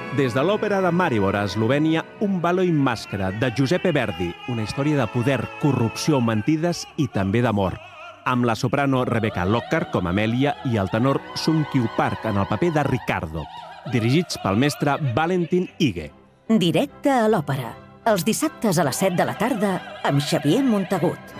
Des de l'òpera de Maribor a Eslovènia, Un ballo in màscara, de Giuseppe Verdi, una història de poder, corrupció, mentides i també d'amor. Amb la soprano Rebecca Lockhart com Amèlia i el tenor Sung Kyu Park en el paper de Ricardo, dirigits pel mestre Valentin Ige. Directe a l'òpera, els dissabtes a les 7 de la tarda amb Xavier Montagut.